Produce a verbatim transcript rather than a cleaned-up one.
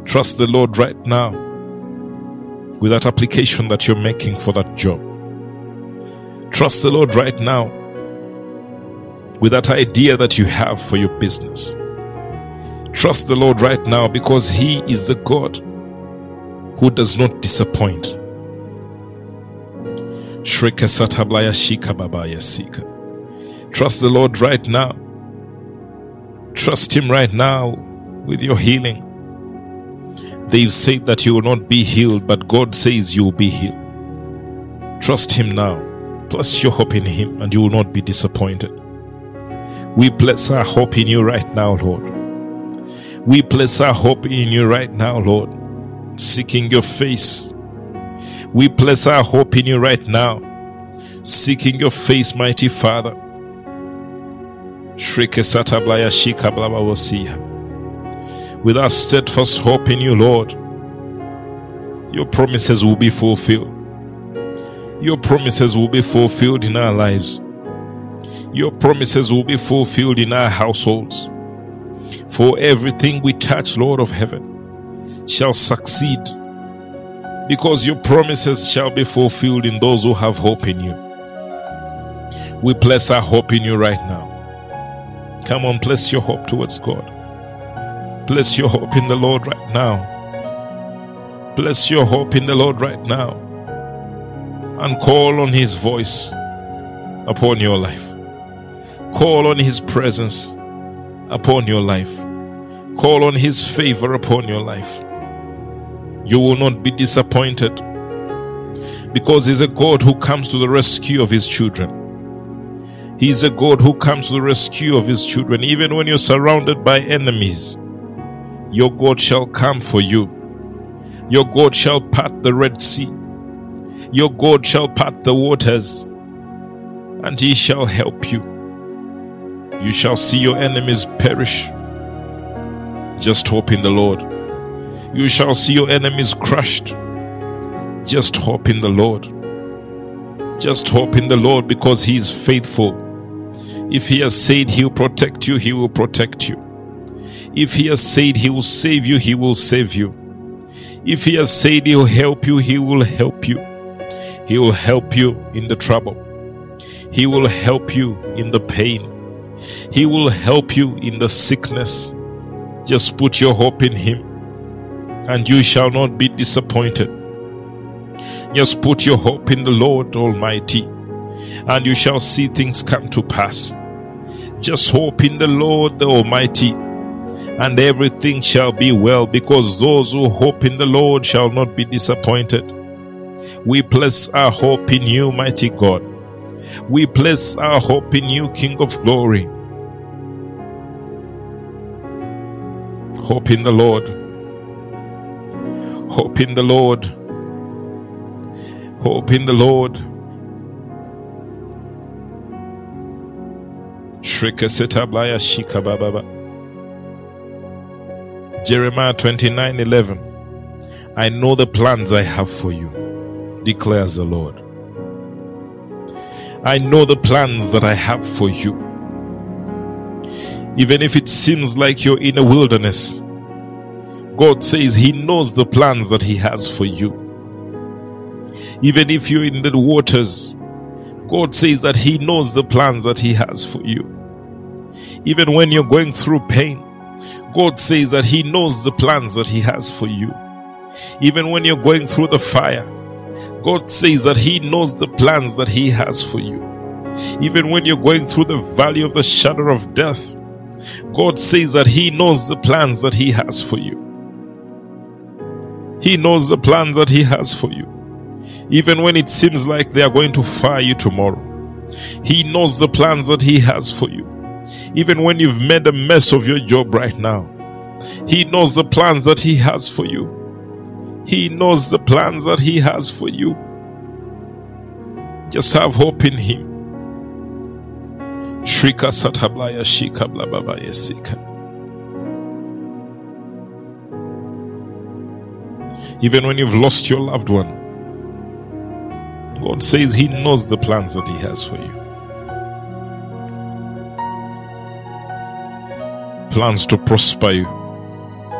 Trust the Lord right now with that application that you're making for that job. Trust the Lord right now with that idea that you have for your business. Trust the Lord right now because He is the God who does not disappoint. Trust the Lord right now. Trust Him right now with your healing. They've said that you will not be healed, but God says you will be healed. Trust Him now. Place your hope in Him and you will not be disappointed. We place our hope in you right now, Lord. We place our hope in you right now, Lord, seeking your face. We place our hope in you right now, seeking your face, mighty Father. With our steadfast hope in you, Lord, your promises will be fulfilled. Your promises will be fulfilled in our lives. Your promises will be fulfilled in our households. For everything we touch, Lord of heaven, shall succeed, because your promises shall be fulfilled in those who have hope in you. We place our hope in you right now. Come on, place your hope towards God. Place your hope in the Lord right now. Place your hope in the Lord right now. And call on His voice upon your life. Call on His presence upon your life. Call on His favor upon your life. You will not be disappointed, because He's a God who comes to the rescue of His children. He's a God who comes to the rescue of His children. Even when you're surrounded by enemies, your God shall come for you. Your God shall part the Red Sea. Your God shall part the waters, and He shall help you. You shall see your enemies perish. Just hope in the Lord. You shall see your enemies crushed. Just hope in the Lord. Just hope in the Lord, because He is faithful. If He has said He will protect you, He will protect you. If He has said He will save you, He will save you. If He has said He will help you, He will help you. He will help you in the trouble. He will help you in the pain. He will help you in the sickness. Just put your hope in Him, and you shall not be disappointed. Just put your hope in the Lord Almighty, and you shall see things come to pass. Just hope in the Lord the Almighty, and everything shall be well, because those who hope in the Lord shall not be disappointed. We place our hope in you, mighty God. We place our hope in you, King of glory. Hope in the Lord. Hope in the Lord. Hope in the Lord. Jeremiah twenty-nine eleven. I know the plans I have for you, declares the Lord. I know the plans that I have for you. Even if it seems like you're in a wilderness, God says He knows the plans that He has for you. Even if you're in the waters, God says that He knows the plans that He has for you. Even when you're going through pain, God says that He knows the plans that He has for you. Even when you're going through the fire, God says that He knows the plans that He has for you. Even when you're going through the valley of the shadow of death, God says that He knows the plans that He has for you. He knows the plans that He has for you. Even when it seems like they are going to fire you tomorrow, He knows the plans that He has for you. Even when you've made a mess of your job right now, He knows the plans that He has for you. He knows the plans that He has for you. Just have hope in Him. Shrika satablaya shika blababa yesika. Even when you've lost your loved one, God says He knows the plans that He has for you. Plans to prosper you.